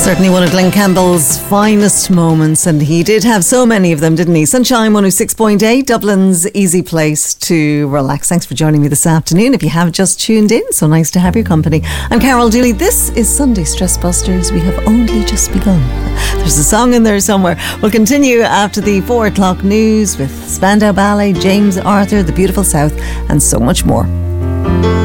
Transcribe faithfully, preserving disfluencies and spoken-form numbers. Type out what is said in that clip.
Certainly one of Glenn Campbell's finest moments, and he did have so many of them, didn't he? Sunshine one oh six point eight, Dublin's easy place to relax. Thanks for joining me this afternoon. If you have just tuned in, so nice to have your company. I'm Carol Dooley. This is Sunday Stress Busters. We have only just begun. There's a song in there somewhere. We'll continue after the four o'clock news with Spandau Ballet, James Arthur, The Beautiful South, and so much more.